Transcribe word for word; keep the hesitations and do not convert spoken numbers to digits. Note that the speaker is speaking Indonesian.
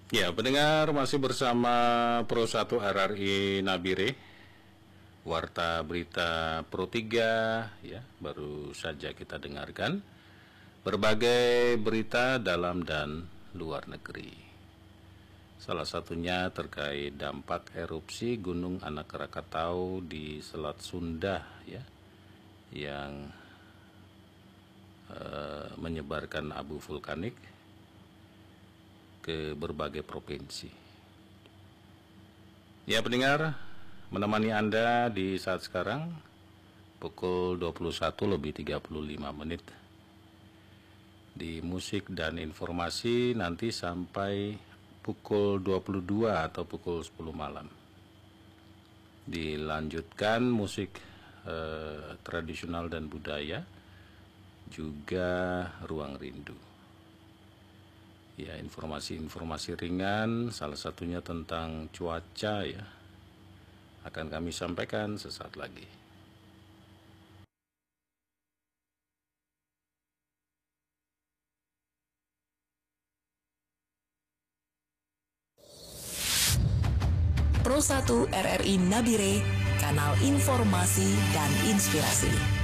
Ya, pendengar masih bersama Pro satu R R I Nabire, Warta Berita Pro tiga, ya, baru saja kita dengarkan berbagai berita dalam dan luar negeri. Salah satunya terkait dampak erupsi Gunung Anak Krakatau di Selat Sunda, ya, yang uh, menyebarkan abu vulkanik ke berbagai provinsi. Ya pendengar, menemani Anda di saat sekarang pukul dua puluh satu lebih tiga puluh lima menit di musik dan informasi nanti sampai pukul dua puluh dua atau pukul sepuluh malam. Dilanjutkan musik eh, tradisional dan budaya, juga Ruang Rindu. Ya, informasi-informasi ringan, salah satunya tentang cuaca, ya, akan kami sampaikan sesaat lagi. Pro satu R R I Nabire, kanal informasi dan inspirasi.